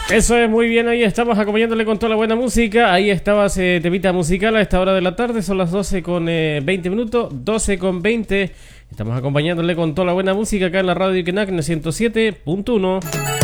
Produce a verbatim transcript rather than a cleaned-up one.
Eso es, muy bien, ahí estamos acompañándole con toda la buena música. Ahí estaba ese temita musical a esta hora de la tarde. Son las doce con veinte minutos, doce con veinte. Estamos acompañándole con toda la buena música acá en la radio Ikenac en el ciento siete punto uno.